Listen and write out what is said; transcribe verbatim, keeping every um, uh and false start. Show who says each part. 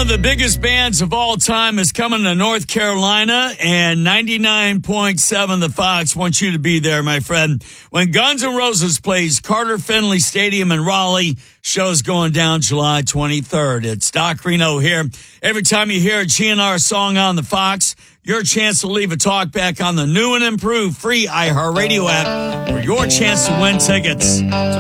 Speaker 1: of the biggest bands of all time is coming to North Carolina, and ninety-nine point seven The Fox wants you to be there, my friend. When Guns N' Roses plays Carter Finley Stadium in Raleigh, show's going down July twenty-third. It's Doc Reno here. Every time you hear a G N R song on The Fox, your chance to leave a talk back on the new and improved free iHeartRadio app for your chance to win tickets.